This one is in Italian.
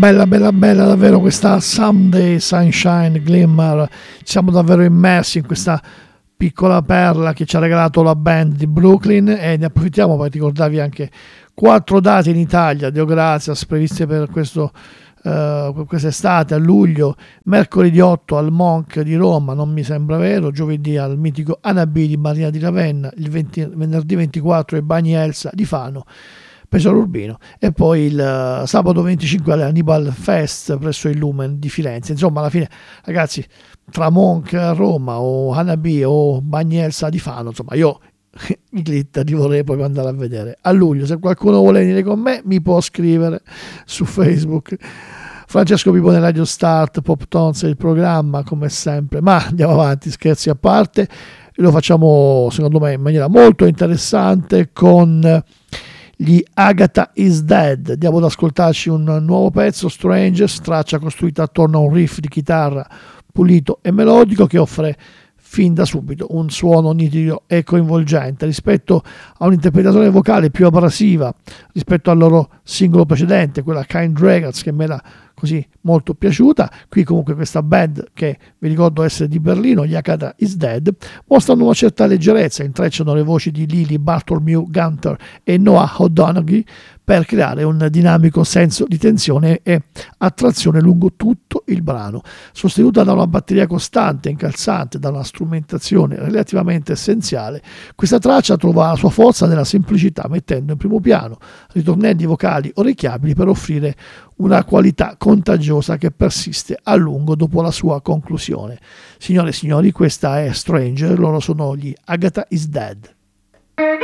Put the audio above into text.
bella, bella, bella davvero questa Someday Sunshine Glimmer. Siamo davvero immersi in questa piccola perla che ci ha regalato la band di Brooklyn, e ne approfittiamo per ricordarvi anche 4 date in Italia, Deo Gratias, previste per quest'estate a luglio: mercoledì 8 al Monk di Roma, non mi sembra vero, giovedì al mitico Anabì di Marina di Ravenna, venerdì 24 ai Bagni Elsa di Fano, Pesaro Urbino, e poi il sabato 25 all'Hannibal Fest presso il Lumen di Firenze. Insomma, alla fine, ragazzi, tra Monk a Roma o Hanabi o Bagni Elsa di Fano, insomma, io i glitter li vorrei proprio andare a vedere a luglio. Se qualcuno vuole venire con me mi può scrivere su Facebook. Francesco Pipone, Radio Start, Pop Tones è il programma come sempre, ma andiamo avanti, scherzi a parte, lo facciamo secondo me in maniera molto interessante con gli Agatha is Dead. Andiamo ad ascoltarci un nuovo pezzo, Strangers, traccia costruita attorno a un riff di chitarra pulito e melodico che offre fin da subito un suono nitido e coinvolgente rispetto a un'interpretazione vocale più abrasiva rispetto al loro singolo precedente, quella Kind Records, che me l'ha così molto piaciuta. Qui comunque questa band, che vi ricordo essere di Berlino, gli Agatha is Dead, mostrano una certa leggerezza, intrecciano le voci di Lily Bartholomew Gunter e Noah O'Donoghue per creare un dinamico senso di tensione e attrazione lungo tutto il brano. Sostenuta da una batteria costante e incalzante, da una strumentazione relativamente essenziale, questa traccia trova la sua forza nella semplicità, mettendo in primo piano ritornelli vocali orecchiabili per offrire una qualità contagiosa che persiste a lungo dopo la sua conclusione. Signore e signori, questa è Stranger, loro sono gli Agatha is Dead.